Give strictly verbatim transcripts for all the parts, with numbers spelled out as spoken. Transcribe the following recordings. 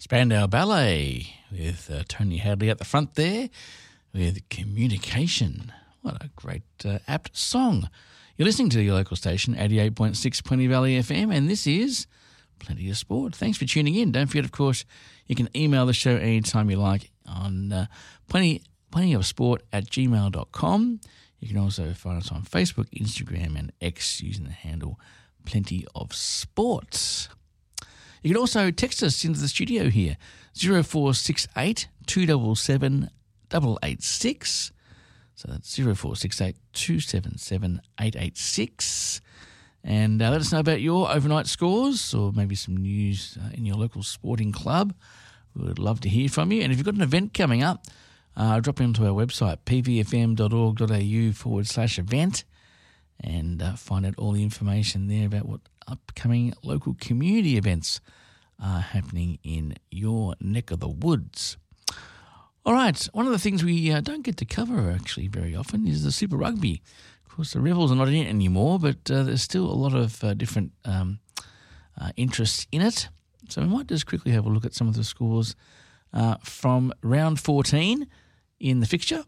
Spandau Ballet with uh, Tony Hadley at the front there with Communication. What a great uh, apt song. You're listening to your local station, eighty-eight point six Plenty Valley F M, and this is Plenty of Sport. Thanks for tuning in. Don't forget, of course, you can email the show anytime you like on uh, plenty, plenty of sport at gmail dot com. You can also find us on Facebook, Instagram, and X using the handle Plenty of Sport. You can also text us into the studio here, zero four six eight, two seven seven, eight eight six. So that's zero four six eight, two seven seven, eight eight six. And uh, let us know about your overnight scores or maybe some news uh, in your local sporting club. We would love to hear from you. And if you've got an event coming up, uh, drop into our website, p v f m dot org dot a u forward slash event, and uh, find out all the information there about what upcoming local community events are happening in your neck of the woods. All right, one of the things we uh, don't get to cover actually very often is the Super Rugby. Of course, the Rebels are not in it anymore, but uh, there's still a lot of uh, different um, uh, interests in it. So we might just quickly have a look at some of the scores uh, from round fourteen in the fixture.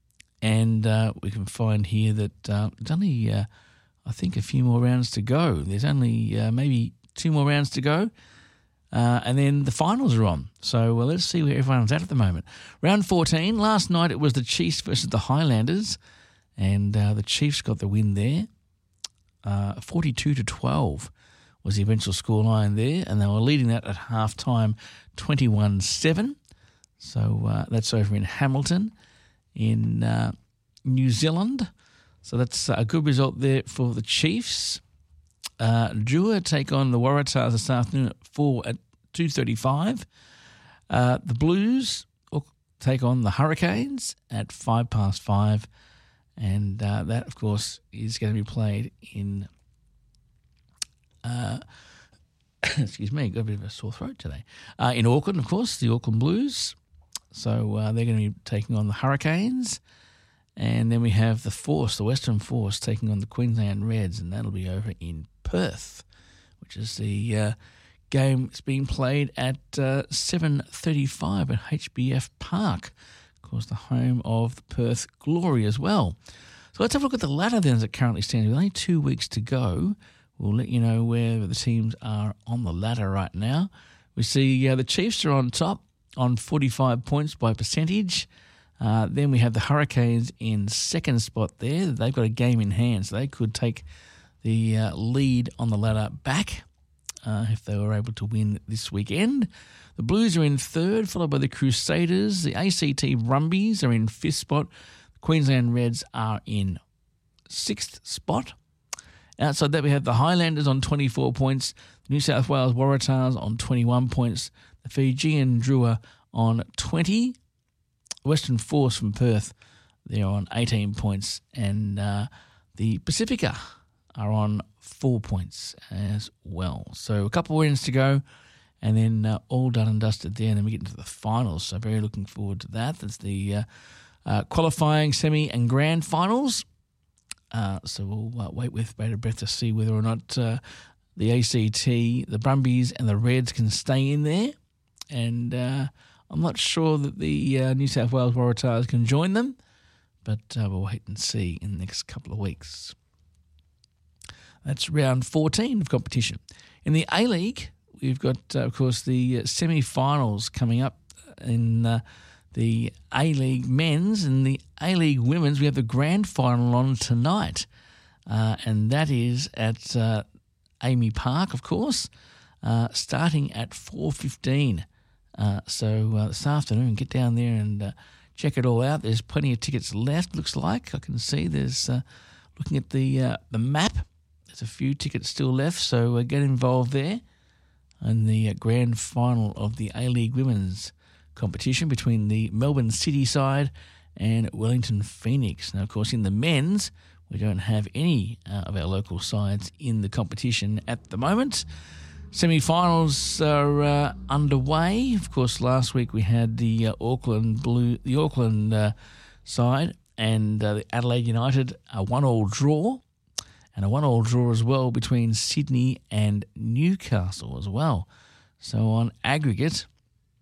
And uh, we can find here that uh, it's only, uh, I think, a few more rounds to go. There's only uh, maybe two more rounds to go. Uh, and then the finals are on. So well, let's see where everyone's at at the moment. Round fourteen, last night it was the Chiefs versus the Highlanders, and uh, the Chiefs got the win there. Uh, forty-two to twelve was the eventual scoreline there, and they were leading that at half-time twenty-one seven. So uh, that's over in Hamilton in uh, New Zealand. So that's a good result there for the Chiefs. Uh, Drua take on the Waratahs this afternoon at four at two thirty-five. Uh, the Blues take on the Hurricanes at five past five, and uh, that, of course, is going to be played in. Uh, excuse me, got a bit of a sore throat today. Uh, in Auckland, of course, the Auckland Blues. So uh, they're going to be taking on the Hurricanes. And then we have the Force, the Western Force, taking on the Queensland Reds, and that'll be over in Perth, which is the uh, game that's being played at uh, seven thirty-five at H B F Park, of course, the home of the Perth Glory as well. So let's have a look at the ladder then as it currently stands. With only two weeks to go, we'll let you know where the teams are on the ladder right now. We see uh, the Chiefs are on top on forty-five points by percentage. Uh, then we have the Hurricanes in second spot there. They've got a game in hand, so they could take the uh, lead on the ladder back uh, if they were able to win this weekend. The Blues are in third, followed by the Crusaders. The A C T Brumbies are in fifth spot. The Queensland Reds are in sixth spot. Outside that, we have the Highlanders on twenty-four points, the New South Wales Waratahs on twenty-one points, the Fijian Drua on twenty. Western Force from Perth, they're on eighteen points, and uh, the Pacifica are on four points as well. So a couple of wins to go, and then uh, all done and dusted there, and then we get into the finals. So very looking forward to that. That's the uh, uh, qualifying, semi, and grand finals. Uh, so we'll uh, wait with bated breath to see whether or not uh, the A C T, the Brumbies, and the Reds can stay in there, and Uh, I'm not sure that the uh, New South Wales Waratahs can join them, but uh, we'll wait and see in the next couple of weeks. That's round fourteen of competition. In the A-League, we've got, uh, of course, the semi-finals coming up in uh, the A-League men's and the A-League women's. We have the grand final on tonight, uh, and that is at uh, Amy Park, of course, uh, starting at four fifteen. Uh, so uh, this afternoon, get down there and uh, check it all out. There's plenty of tickets left, looks like. I can see there's, uh, looking at the uh, the map, there's a few tickets still left, so uh, get involved there in the uh, grand final of the A-League Women's competition between the Melbourne City side and Wellington Phoenix. Now, of course, in the men's, we don't have any uh, of our local sides in the competition at the moment. Semi-finals are uh, underway. Of course, last week we had the uh, Auckland Blue, the Auckland uh, side, and uh, the Adelaide United a one-all draw, and a one-all draw as well between Sydney and Newcastle as well. So on aggregate,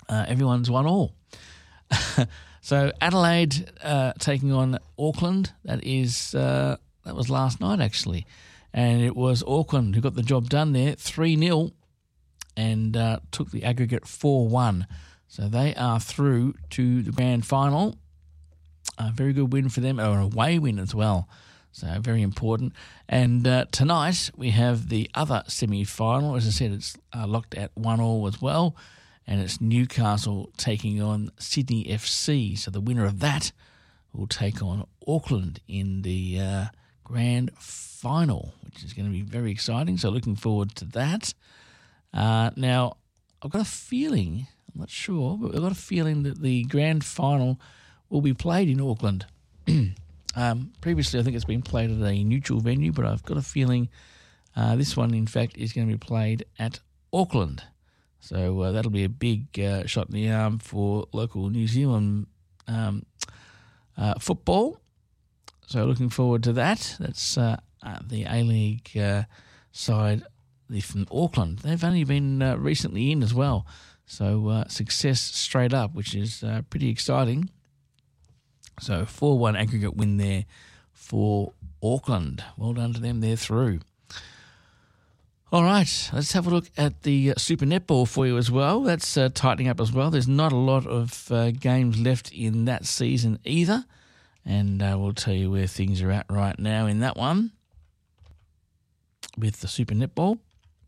Uh, everyone's one all. So Adelaide uh, taking on Auckland. That is uh, that was last night actually, and it was Auckland who got the job done there, three nil, and uh, took the aggregate four one. So they are through to the grand final. A very good win for them, or an away win as well. So very important. And uh, tonight we have the other semi-final. As I said, it's uh, locked at one all as well. And it's Newcastle taking on Sydney F C. So the winner of that will take on Auckland in the uh, grand final, which is going to be very exciting. So looking forward to that. Uh, now, I've got a feeling, I'm not sure, but I've got a feeling that the grand final will be played in Auckland. um, previously, I think it's been played at a neutral venue, but I've got a feeling uh, this one, in fact, is going to be played at Auckland. So uh, that'll be a big uh, shot in the arm for local New Zealand um, uh, football. So looking forward to that. That's uh, uh, the A-League uh, side from Auckland. They've only been uh, recently in as well. So uh, success straight up, which is uh, pretty exciting. So four one aggregate win there for Auckland. Well done to them. They're through. All right, let's have a look at the Super Netball for you as well. That's uh, tightening up as well. There's not a lot of uh, games left in that season either. And uh, we'll tell you where things are at right now in that one with the Super Netball.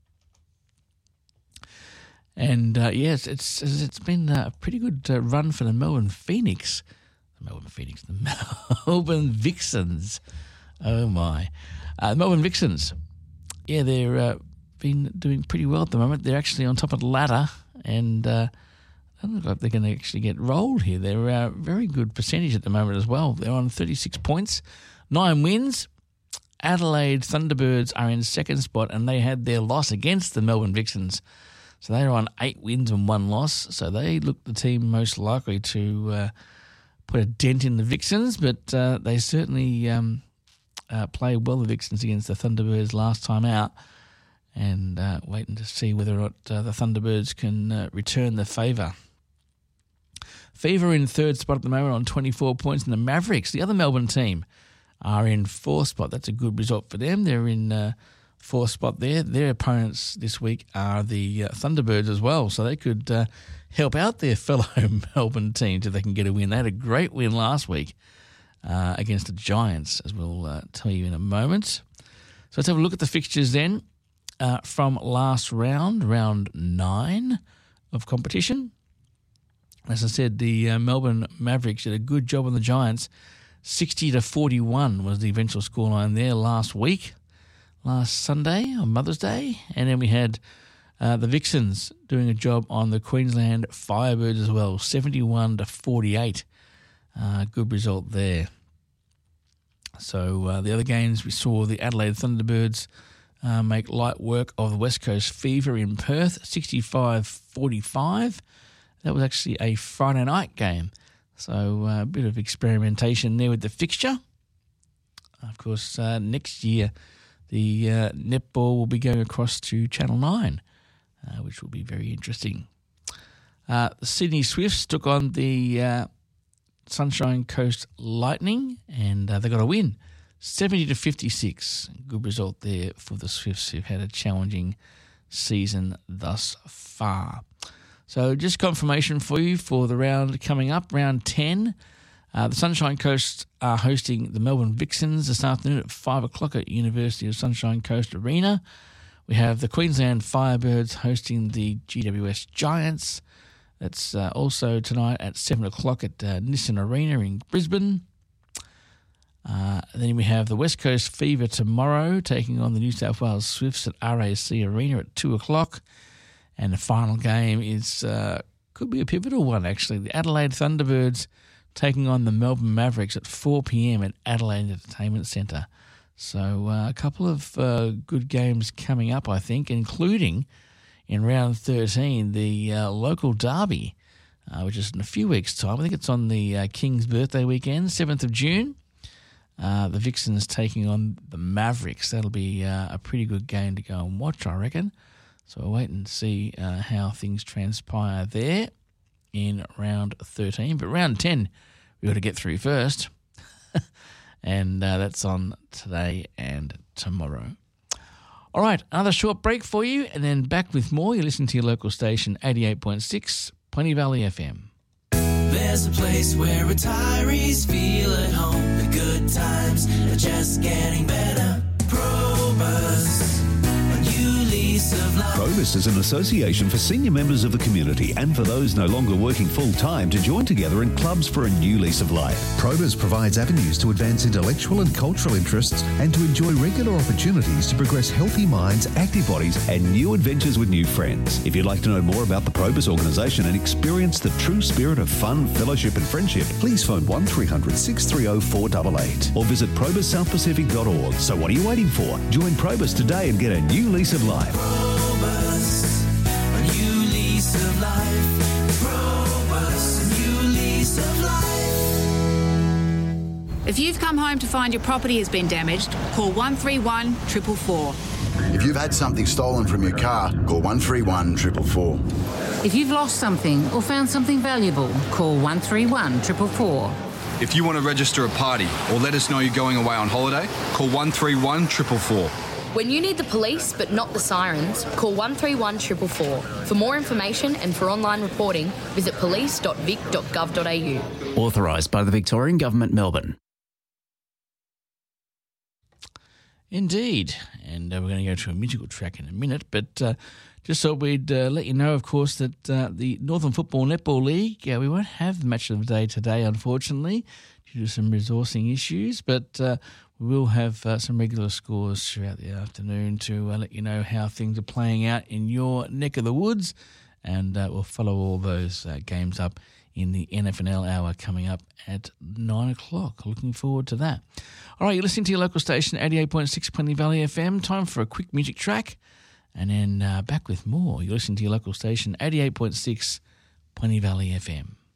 And, uh, yes, it's it's been a pretty good uh, run for the Melbourne Phoenix. The Melbourne Phoenix, the Melbourne Vixens. Oh, my. Uh, the Melbourne Vixens, yeah, they're uh, been doing pretty well at the moment. They're actually on top of the ladder, and uh, I don't look like they're going to actually get rolled here. They're a uh, very good percentage at the moment as well. They're on thirty-six points, nine wins. Adelaide Thunderbirds are in second spot, and they had their loss against the Melbourne Vixens. So they're on eight wins and one loss. So they look the team most likely to uh, put a dent in the Vixens, but uh, they certainly um, uh, played well, the Vixens, against the Thunderbirds last time out. And uh, waiting to see whether or not uh, the Thunderbirds can uh, return the favour. Fever in third spot at the moment on twenty-four points, and the Mavericks, the other Melbourne team, are in fourth spot. That's a good result for them. They're in uh, fourth spot there. Their opponents this week are the uh, Thunderbirds as well, so they could uh, help out their fellow Melbourne teams if they can get a win. They had a great win last week uh, against the Giants, as we'll uh, tell you in a moment. So let's have a look at the fixtures then. Uh, from last round, round nine of competition. As I said, the uh, Melbourne Mavericks did a good job on the Giants. sixty to forty-one was the eventual scoreline there last week, last Sunday on Mother's Day. And then we had uh, the Vixens doing a job on the Queensland Firebirds as well, seventy-one to forty-eight. Uh, good result there. So uh, the other games, we saw the Adelaide Thunderbirds Uh, make light work of the West Coast Fever in Perth, sixty-five forty-five. That was actually a Friday night game. So uh, a bit of experimentation there with the fixture. Of course, uh, next year the uh, netball will be going across to Channel nine, uh, which will be very interesting. Uh, the Sydney Swifts took on the uh, Sunshine Coast Lightning, and uh, they got a win. seventy to fifty-six. Good result there for the Swifts, who've had a challenging season thus far. So just confirmation for you for the round coming up, round ten. Uh, the Sunshine Coast are hosting the Melbourne Vixens this afternoon at five o'clock at University of Sunshine Coast Arena. We have the Queensland Firebirds hosting the G W S Giants. That's uh, also tonight at seven o'clock at uh, Nissan Arena in Brisbane. Uh, then we have the West Coast Fever tomorrow taking on the New South Wales Swifts at R A C Arena at two o'clock. And the final game is uh, could be a pivotal one, actually. The Adelaide Thunderbirds taking on the Melbourne Mavericks at four p.m. at Adelaide Entertainment Centre. So uh, a couple of uh, good games coming up, I think, including in round thirteen, the uh, local derby, uh, which is in a few weeks' time. I think it's on the uh, King's birthday weekend, seventh of June. Uh, the Vixens taking on the Mavericks. That'll be uh, a pretty good game to go and watch, I reckon. So we'll wait and see uh, how things transpire there. in round thirteen. But round ten, we've got to get through first. and uh, that's on today and tomorrow. All right, another short break for you, and then back with more. You listen to your local station, eighty-eight point six, Plenty Valley F M. There's a place where retirees feel at home. The good times are just getting better. Probus, a new lease of life. Probus is an association for senior members of the community and for those no longer working full-time to join together in clubs for a new lease of life. Probus provides avenues to advance intellectual and cultural interests and to enjoy regular opportunities to progress healthy minds, active bodies, and new adventures with new friends. If you'd like to know more about the Probus organisation and experience the true spirit of fun, fellowship and friendship, please phone one three hundred, six three zero, four eight eight or visit probus south pacific dot org. So what are you waiting for? Join Probus today and get a new lease of life. Probus, a new lease of life. Probus, a new lease of life. If you've come home to find your property has been damaged, call one three one, four four four. If you've had something stolen from your car, call one three one, four four four. If you've lost something or found something valuable, call one three one, four four four. If you want to register a party or let us know you're going away on holiday, call one three one, four four four. When you need the police but not the sirens, call one three one, four four four. For more information and for online reporting, visit police dot vic dot gov dot a u. Authorised by the Victorian Government, Melbourne. Indeed. And uh, we're going to go to a musical track in a minute, but uh, just thought we'd uh, let you know, of course, that uh, the Northern Football Netball League, uh, we won't have the match of the day today, unfortunately, due to some resourcing issues, but uh, we will have uh, some regular scores throughout the afternoon to uh, let you know how things are playing out in your neck of the woods, and uh, we'll follow all those uh, games up in the N F N L hour coming up at nine o'clock. Looking forward to that. All right, you're listening to your local station, eighty-eight point six Plenty Valley F M. Time for a quick music track, and then uh, back with more. You're listening to your local station, eighty-eight point six Plenty Valley F M.